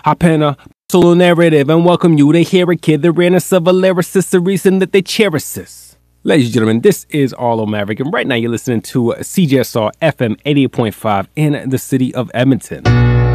hop in a solo narrative and welcome you to hear a kid that ran a of a lyricist, the reason that they cherish this. Ladies and gentlemen, this is Arlo Maverick, and right now you're listening to CJSR FM 88.5 in the city of Edmonton.